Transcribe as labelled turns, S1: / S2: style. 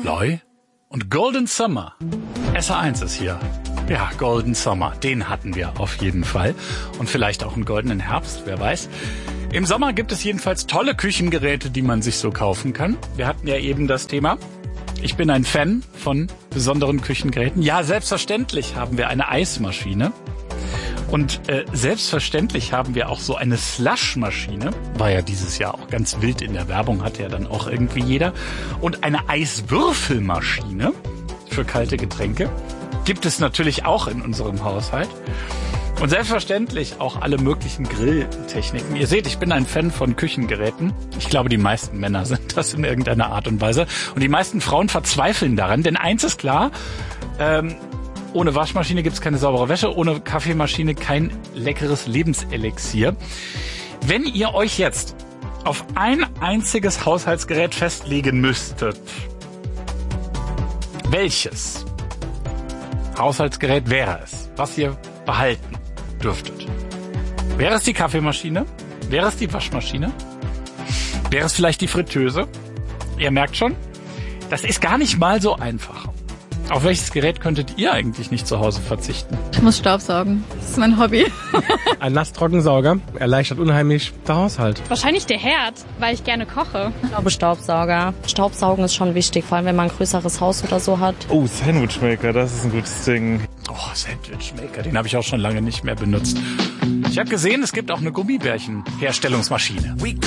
S1: Loy und Golden Summer. SR1 ist hier. Ja, Golden Summer, den hatten wir auf jeden Fall. Und vielleicht auch einen goldenen Herbst, wer weiß. Im Sommer gibt es jedenfalls tolle Küchengeräte, die man sich so kaufen kann. Wir hatten ja eben das Thema. Ich bin ein Fan von besonderen Küchengeräten. Ja, selbstverständlich haben wir eine Eismaschine. Und selbstverständlich haben wir auch so eine Slushmaschine. War ja dieses Jahr auch ganz wild in der Werbung, hatte ja dann auch irgendwie jeder. Und eine Eiswürfelmaschine für kalte Getränke gibt es natürlich auch in unserem Haushalt. Und selbstverständlich auch alle möglichen Grilltechniken. Ihr seht, ich bin ein Fan von Küchengeräten. Ich glaube, die meisten Männer sind das in irgendeiner Art und Weise. Und die meisten Frauen verzweifeln daran. Denn eins ist klar, ohne Waschmaschine gibt's keine saubere Wäsche, ohne Kaffeemaschine kein leckeres Lebenselixier. Wenn ihr euch jetzt auf ein einziges Haushaltsgerät festlegen müsstet, welches Haushaltsgerät wäre es, was ihr behalten dürftet? Wäre es die Kaffeemaschine? Wäre es die Waschmaschine? Wäre es vielleicht die Fritteuse? Ihr merkt schon, das ist gar nicht mal so einfach. Auf welches Gerät könntet ihr eigentlich nicht zu Hause verzichten?
S2: Ich muss Staubsaugen. Das ist mein Hobby.
S3: Ein Nass-Trockensauger erleichtert unheimlich den Haushalt.
S4: Wahrscheinlich der Herd, weil ich gerne koche.
S5: Ich glaube Staubsauger. Staubsaugen ist schon wichtig, vor allem wenn man ein größeres Haus oder so hat.
S6: Oh, Sandwichmaker, das ist ein gutes Ding.
S1: Oh, Sandwichmaker, den habe ich auch schon lange nicht mehr benutzt. Ich habe gesehen, es gibt auch eine Gummibärchen-Herstellungsmaschine.